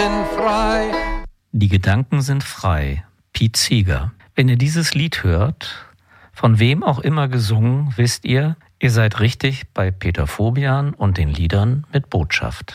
Die Gedanken sind frei. Pete Seeger. Wenn ihr dieses Lied hört, von wem auch immer gesungen, wisst ihr, ihr seid richtig bei Peter Fobian und den Liedern mit Botschaft.